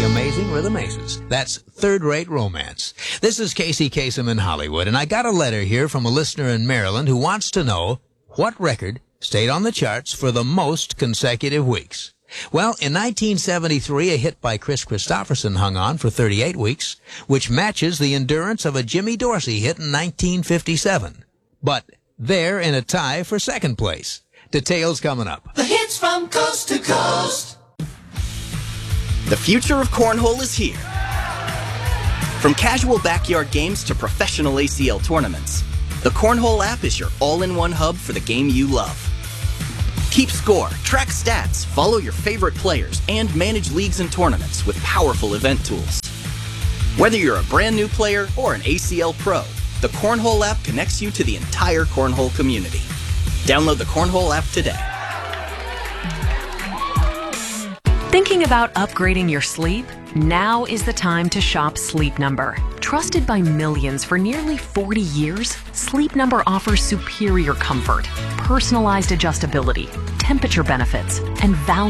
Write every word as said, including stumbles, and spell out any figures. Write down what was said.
amazing Rhythm Aces. That's third-rate romance. This is Casey Kasem in Hollywood, and I got a letter here from a listener in Maryland who wants to know what record stayed on the charts for the most consecutive weeks. Well, in nineteen seventy-three, a hit by Chris Christopherson hung on for thirty-eight weeks, which matches the endurance of a Jimmy Dorsey hit in nineteen fifty-seven. But they're in a tie for second place. Details coming up. The hits from coast to coast. The future of cornhole is here. From casual backyard games to professional A C L tournaments, the Cornhole app is your all-in-one hub for the game you love. Keep score, track stats, follow your favorite players, and manage leagues and tournaments with powerful event tools. Whether you're a brand new player or an A C L pro, the Cornhole app connects you to the entire cornhole community. Download the Cornhole app today. Thinking about upgrading your sleep? Now is the time to shop Sleep Number. Trusted by millions for nearly forty years, Sleep Number offers superior comfort, personalized adjustability, temperature benefits, and value.